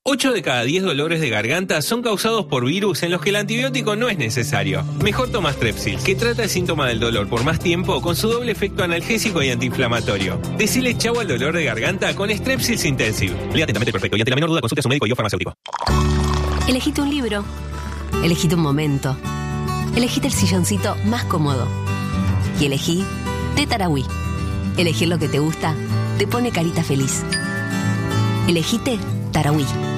8 de cada 10 dolores de garganta son causados por virus en los que el antibiótico no es necesario. Mejor toma Strepsils, que trata el síntoma del dolor por más tiempo con su doble efecto analgésico y antiinflamatorio. Decile chau al dolor de garganta con Strepsils Intensive. Lea atentamente Perfecto y ante la menor duda consulte a su médico y o farmacéutico. Elegite un libro. Elegite un momento. Elegite el silloncito más cómodo. Y elegí Té Tarahui. Elegir lo que te gusta te pone carita feliz. Elegite Tarahui.